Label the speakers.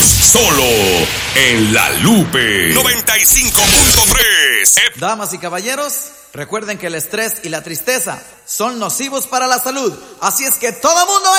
Speaker 1: Solo en La Lupe 95.3.
Speaker 2: Damas y caballeros, recuerden que el estrés y la tristeza son nocivos para la salud. Así es que todo mundo